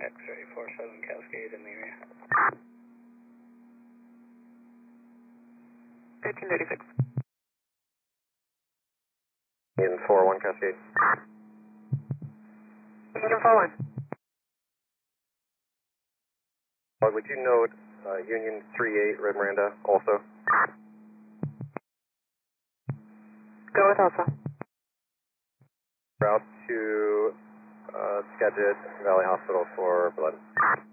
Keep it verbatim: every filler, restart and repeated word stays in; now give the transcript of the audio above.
X-ray four seven Cascade in the area. thirteen thirty-six. In four one Cascade. Union four one. Uh, would you note uh, Union three eight Red Miranda also? Go with Alpha. Route to uh, Skagit Valley Hospital for blood.